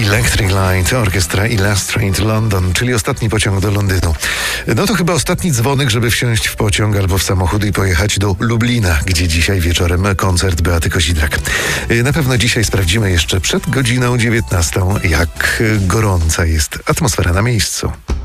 Electric Light, orkiestra Illustrate London, czyli ostatni pociąg do Londynu. No to chyba ostatni dzwonek, żeby wsiąść w pociąg albo w samochód i pojechać do Lublina, gdzie dzisiaj wieczorem koncert Beaty Kozidrak. Na pewno dzisiaj sprawdzimy jeszcze przed godziną 19, jak gorąca jest atmosfera na miejscu.